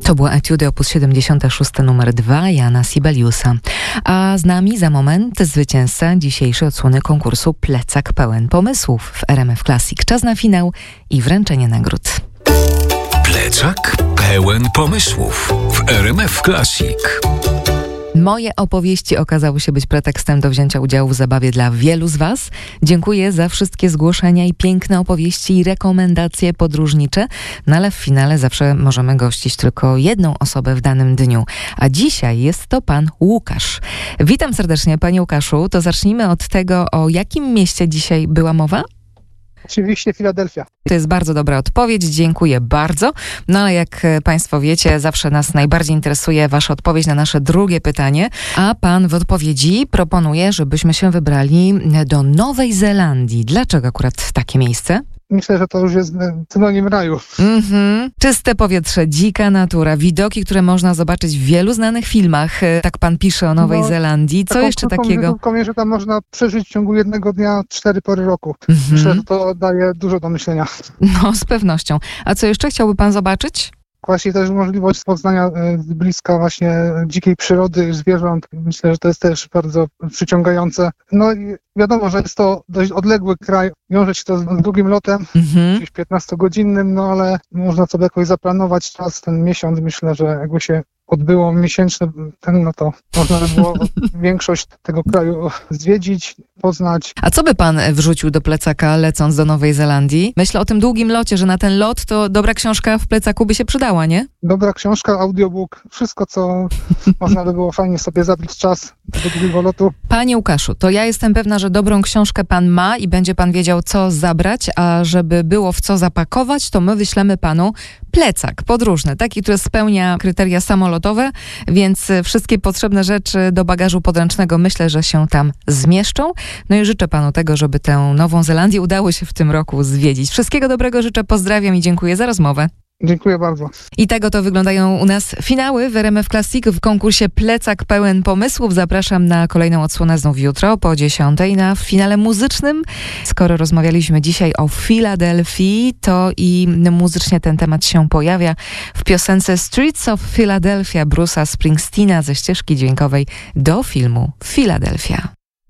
To była Etiudy op. 76 numer 2 Jana Sibeliusa. A z nami za moment zwycięzca dzisiejszej odsłony konkursu Plecak pełen pomysłów w RMF Classic. Czas na finał i wręczenie nagród. Plecak pełen pomysłów w RMF Classic. Moje opowieści okazały się być pretekstem do wzięcia udziału w zabawie dla wielu z Was. Dziękuję za wszystkie zgłoszenia i piękne opowieści i rekomendacje podróżnicze, no ale w finale zawsze możemy gościć tylko jedną osobę w danym dniu. A dzisiaj jest to pan Łukasz. Witam serdecznie, panie Łukaszu. To zacznijmy od tego, o jakim mieście dzisiaj była mowa? Oczywiście Filadelfia. To jest bardzo dobra odpowiedź, dziękuję bardzo. No ale jak Państwo wiecie, zawsze nas najbardziej interesuje Wasza odpowiedź na nasze drugie pytanie, a Pan w odpowiedzi proponuje, żebyśmy się wybrali do Nowej Zelandii. Dlaczego akurat takie miejsce? Myślę, że to już jest synonim raju. Czyste powietrze, dzika natura, widoki, które można zobaczyć w wielu znanych filmach. Tak pan pisze o Nowej Zelandii. Co jeszcze takiego? Taką że tam można przeżyć w ciągu jednego dnia 4 pory roku. Myślę, że to daje dużo do myślenia. No, z pewnością. A co jeszcze chciałby pan zobaczyć? Właśnie też możliwość poznania z bliska właśnie dzikiej przyrody, zwierząt. Myślę, że to jest też bardzo przyciągające. No i wiadomo, że jest to dość odległy kraj. Wiąże się to z długim lotem, gdzieś 15-godzinnym, no ale można sobie jakoś zaplanować czas, ten miesiąc. Myślę, że jakby się odbyło miesięczne, no to można by było większość tego kraju zwiedzić, poznać. A co by pan wrzucił do plecaka, lecąc do Nowej Zelandii? Myślę o tym długim locie, że na ten lot to dobra książka w plecaku by się przydała, nie? Dobra książka, audiobook, wszystko, co można by było fajnie sobie zabrać czas do długiego lotu. Panie Łukaszu, to ja jestem pewna, że dobrą książkę pan ma i będzie pan wiedział, co zabrać, a żeby było w co zapakować, to my wyślemy panu plecak podróżny, taki, który spełnia kryteria samolotowe, więc wszystkie potrzebne rzeczy do bagażu podręcznego myślę, że się tam zmieszczą. No i życzę panu tego, żeby tę Nową Zelandię udało się w tym roku zwiedzić. Wszystkiego dobrego życzę, pozdrawiam i dziękuję za rozmowę. Dziękuję bardzo. I tego to wyglądają u nas finały w RMF Classic w konkursie Plecak pełen pomysłów. Zapraszam na kolejną odsłonę znów jutro po 10:00 na finale muzycznym. Skoro rozmawialiśmy dzisiaj o Filadelfii, to i muzycznie ten temat się pojawia w piosence Streets of Philadelphia Bruce'a Springsteena ze ścieżki dźwiękowej do filmu Filadelfia.